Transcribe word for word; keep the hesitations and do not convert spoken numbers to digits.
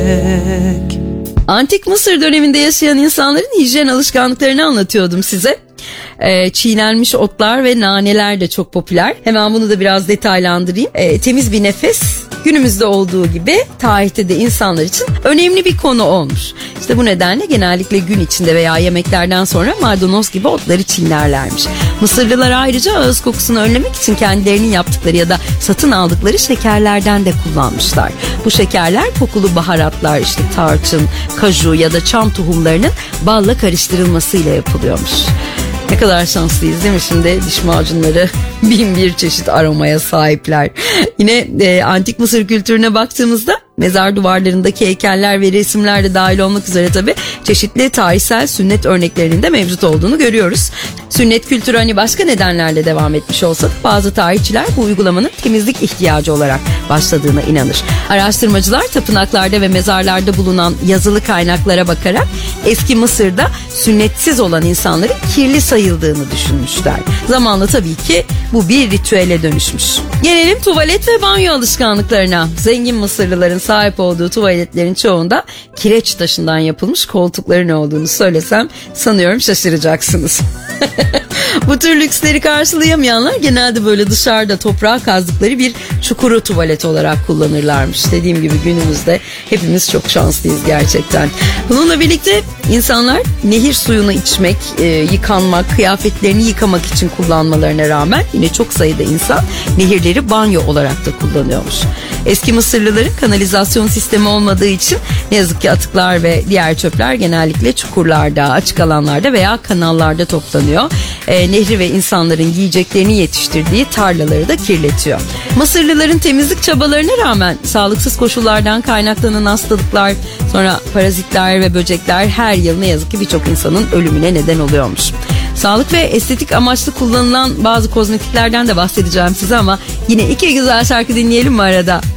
Antik Mısır döneminde yaşayan insanların hijyen alışkanlıklarını anlatıyordum size. Ee, çiğnenmiş otlar ve naneler de çok popüler. Hemen bunu da biraz detaylandırayım. Ee, temiz bir nefes günümüzde olduğu gibi tarihte de insanlar için önemli bir konu olmuş. İşte bu nedenle genellikle gün içinde veya yemeklerden sonra maydanoz gibi otları çiğnerlermiş. Mısırlılar ayrıca ağız kokusunu önlemek için kendilerinin yaptıkları ya da satın aldıkları şekerlerden de kullanmışlar. Bu şekerler kokulu baharatlar, işte tarçın, kaju ya da çam tohumlarının balla karıştırılmasıyla yapılıyormuş. Ne kadar şanslıyız değil mi şimdi, diş macunları bin bir çeşit aromaya sahipler. Yine e, antik Mısır kültürüne baktığımızda mezar duvarlarındaki heykeller ve resimler de dahil olmak üzere tabii çeşitli tarihsel sünnet örneklerinin de mevcut olduğunu görüyoruz. Sünnet kültürü hani başka nedenlerle devam etmiş olsa da bazı tarihçiler bu uygulamanın temizlik ihtiyacı olarak başladığına inanır. Araştırmacılar tapınaklarda ve mezarlarda bulunan yazılı kaynaklara bakarak eski Mısır'da sünnetsiz olan insanların kirli sayıldığını düşünmüşler. Zamanla tabii ki bu bir ritüele dönüşmüş. Gelelim tuvalet ve banyo alışkanlıklarına. Zengin Mısırlıların sahip olduğu tuvaletlerin çoğunda kireç taşından yapılmış koltukların olduğunu söylesem sanıyorum şaşıracaksınız. Bu tür lüksleri karşılayamayanlar genelde böyle dışarıda toprağa kazdıkları bir çukuru tuvalet olarak kullanırlarmış. Dediğim gibi günümüzde hepimiz çok şanslıyız gerçekten. Bununla birlikte insanlar nehir suyunu içmek, e, yıkanmak, kıyafetlerini yıkamak için kullanmalarına rağmen yine çok sayıda insan nehirleri banyo olarak da kullanıyormuş. Eski Mısırlıların kanalizasyon sistemi olmadığı için ne yazık ki atıklar ve diğer çöpler genellikle çukurlarda, açık alanlarda veya kanallarda toplanıyor. E, nehri ve insanların yiyeceklerini yetiştirdiği tarlaları da kirletiyor. Mısırlıların temizlik çabalarına rağmen sağlıksız koşullardan kaynaklanan hastalıklar, sonra parazitler ve böcekler her yıl ne yazık ki birçok insanın ölümüne neden oluyormuş. Sağlık ve estetik amaçlı kullanılan bazı kozmetiklerden de bahsedeceğim size ama yine iki güzel şarkı dinleyelim mi arada?